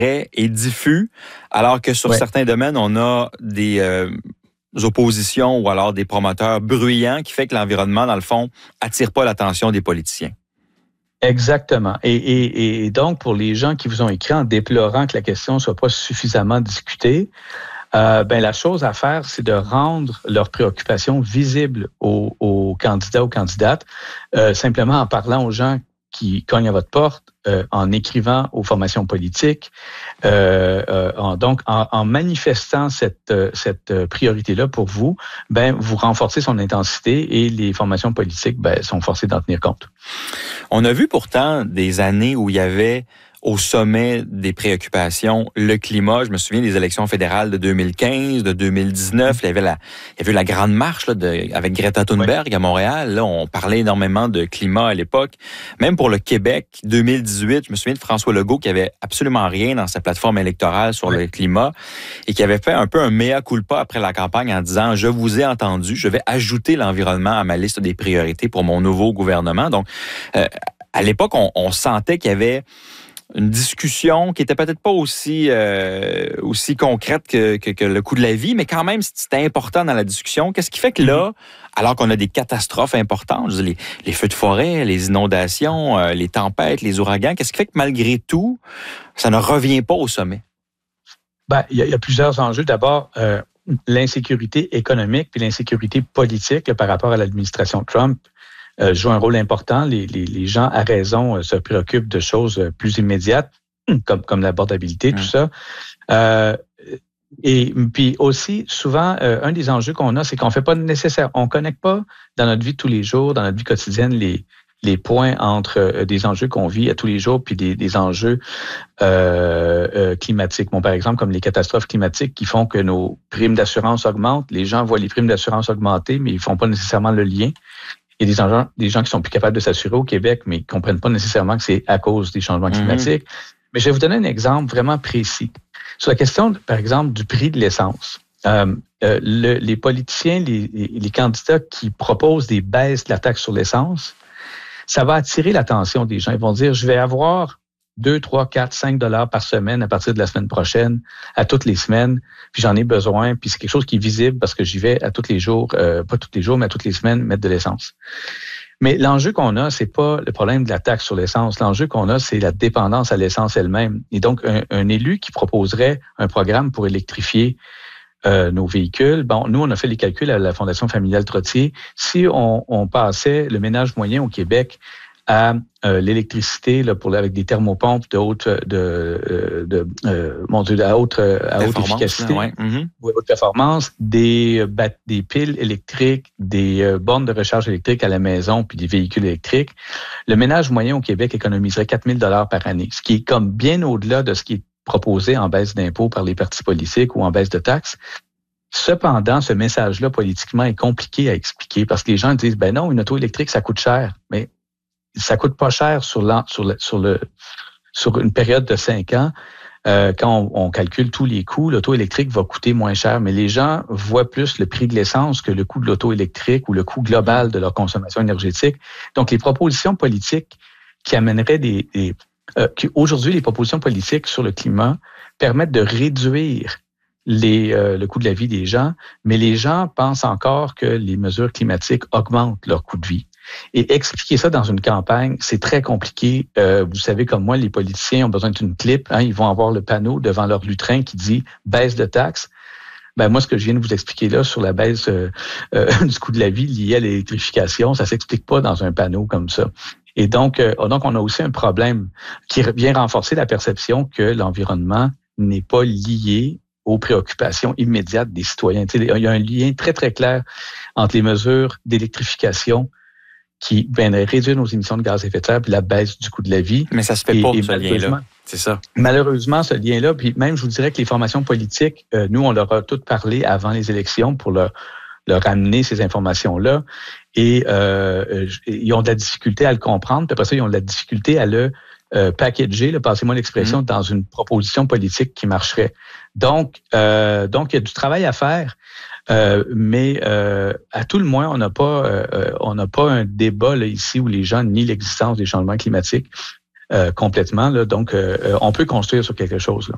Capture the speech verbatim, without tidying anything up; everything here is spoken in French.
est diffus, alors que sur ouais. certains domaines, on a des euh, oppositions ou alors des promoteurs bruyants qui fait que l'environnement, dans le fond, attire pas l'attention des politiciens. Exactement. Et, et, et donc, pour les gens qui vous ont écrit en déplorant que la question ne soit pas suffisamment discutée, euh, ben, la chose à faire, c'est de rendre leurs préoccupations visibles aux, aux candidats, aux candidates, euh, simplement en parlant aux gens qui cognent à votre porte, euh, en écrivant aux formations politiques, euh, euh, en, donc en, en manifestant cette, euh, cette priorité-là pour vous, ben vous renforcez son intensité et les formations politiques ben, sont forcées d'en tenir compte. On a vu pourtant des années où il y avait au sommet des préoccupations le climat. Je me souviens des élections fédérales de deux mille quinze, de deux mille dix-neuf. Il y avait la, il y avait la grande marche là, de, avec Greta Thunberg ouais. à Montréal. Là, on parlait énormément de climat à l'époque. Même pour le Québec, deux mille dix-huit, je me souviens de François Legault qui avait absolument rien dans sa plateforme électorale sur ouais. le climat et qui avait fait un peu un mea culpa après la campagne en disant « Je vous ai entendu, je vais ajouter l'environnement à ma liste des priorités pour mon nouveau gouvernement. » Donc, euh, à l'époque, on, on sentait qu'il y avait une discussion qui était peut-être pas aussi euh, aussi concrète que, que, que le coût de la vie, mais quand même, c'était important dans la discussion. Qu'est-ce qui fait que là, alors qu'on a des catastrophes importantes, je veux dire, les, les feux de forêt, les inondations, euh, les tempêtes, les ouragans, qu'est-ce qui fait que malgré tout, ça ne revient pas au sommet? Ben, il y a, il y a plusieurs enjeux. D'abord, euh, l'insécurité économique puis l'insécurité politique là, par rapport à l'administration Trump Euh, joue un rôle important. Les, les, les gens, à raison, euh, se préoccupent de choses euh, plus immédiates, comme, comme l'abordabilité, mmh. tout ça. Euh, et puis aussi, souvent, euh, un des enjeux qu'on a, c'est qu'on fait pas nécessaire, on connecte pas dans notre vie de tous les jours, dans notre vie quotidienne, les les points entre euh, des enjeux qu'on vit à tous les jours puis des, des enjeux euh, euh, climatiques. Bon, par exemple, comme les catastrophes climatiques qui font que nos primes d'assurance augmentent. Les gens voient les primes d'assurance augmenter, mais ils font pas nécessairement le lien. Il y a des gens, des gens qui sont plus capables de s'assurer au Québec, mais qui ne comprennent pas nécessairement que c'est à cause des changements climatiques. Mm-hmm. Mais je vais vous donner un exemple vraiment précis. Sur la question, par exemple, du prix de l'essence. Euh, euh, le, les politiciens, les, les candidats qui proposent des baisses de la taxe sur l'essence, ça va attirer l'attention des gens. Ils vont dire, je vais avoir deux, trois, quatre, cinq dollars par semaine à partir de la semaine prochaine, à toutes les semaines, puis j'en ai besoin, puis c'est quelque chose qui est visible parce que j'y vais à tous les jours, euh, pas tous les jours, mais à toutes les semaines, mettre de l'essence. Mais l'enjeu qu'on a, c'est pas le problème de la taxe sur l'essence. L'enjeu qu'on a, c'est la dépendance à l'essence elle-même. Et donc, un, un élu qui proposerait un programme pour électrifier euh, nos véhicules, bon, nous, on a fait les calculs à la Fondation familiale Trottier. Si on, on passait le ménage moyen au Québec à euh, l'électricité là, pour avec des thermopompes de haute de, de, de euh, mon Dieu, à haute à haute efficacité, là, ouais. mm-hmm. ou haute performance, des des piles électriques, des euh, bornes de recharge électrique à la maison, puis des véhicules électriques. Le ménage moyen au Québec économiserait quatre mille dollars par année, ce qui est comme bien au-delà de ce qui est proposé en baisse d'impôts par les partis politiques ou en baisse de taxes. Cependant, ce message-là politiquement est compliqué à expliquer parce que les gens disent ben non, une auto électrique ça coûte cher, mais ça coûte pas cher sur, sur, le, sur, le, sur une période de cinq ans. Euh, quand on, on calcule tous les coûts, l'auto électrique va coûter moins cher, mais les gens voient plus le prix de l'essence que le coût de l'auto électrique ou le coût global de leur consommation énergétique. Donc, les propositions politiques qui amèneraient des... des euh, qui, aujourd'hui, les propositions politiques sur le climat permettent de réduire les, euh, le coût de la vie des gens, mais les gens pensent encore que les mesures climatiques augmentent leur coût de vie. Et expliquer ça dans une campagne, c'est très compliqué. Euh, vous savez, comme moi, les politiciens ont besoin d'une clip. Hein, ils vont avoir le panneau devant leur lutrin qui dit « baisse de taxes ». Ben moi, ce que je viens de vous expliquer là sur la baisse euh, euh, du coût de la vie liée à l'électrification, ça s'explique pas dans un panneau comme ça. Et donc, euh, donc, on a aussi un problème qui vient renforcer la perception que l'environnement n'est pas lié aux préoccupations immédiates des citoyens. Tu sais, il y a un lien très, très clair entre les mesures d'électrification qui viendraient réduire nos émissions de gaz à effet de serre et la baisse du coût de la vie. Mais ça se fait et, pas, et ce lien-là. C'est ça. Malheureusement, ce lien-là, puis même, je vous dirais que les formations politiques, euh, nous, on leur a toutes parlé avant les élections pour leur, leur amener ces informations-là. Et euh, ils ont de la difficulté à le comprendre. Puis après ça, ils ont de la difficulté à le euh, packager, là, passez-moi l'expression, mmh. dans une proposition politique qui marcherait. Donc, euh, donc il y a du travail à faire. Euh, mais euh, à tout le moins, on n'a pas, euh, on n'a pas un débat là, ici où les gens nient l'existence des changements climatiques euh, complètement. Là, donc, euh, on peut construire sur quelque chose. Là.